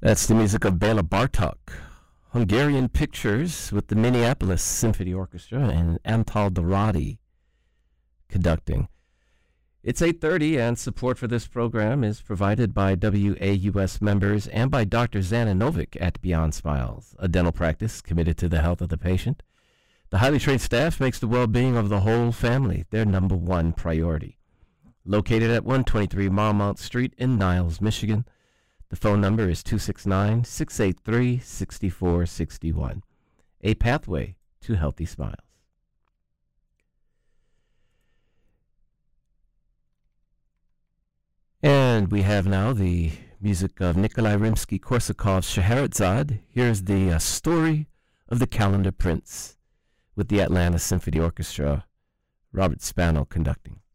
That's the music of Bela Bartok, Hungarian Pictures with the Minneapolis Symphony Orchestra and Antal Dorati conducting. It's 8:30 and support for this program is provided by WAUS members and by Dr. Zana Novick at Beyond Smiles, a dental practice committed to the health of the patient. The highly trained staff makes the well-being of the whole family their number one priority. Located at 123 Marmont Street in Niles, Michigan. The phone number is 269-683-6461. A pathway to healthy smiles. And we have now the music of Nikolai Rimsky-Korsakov's Scheherazade. Here's the story of the Calendar Prince with the Atlanta Symphony Orchestra, Robert Spano conducting.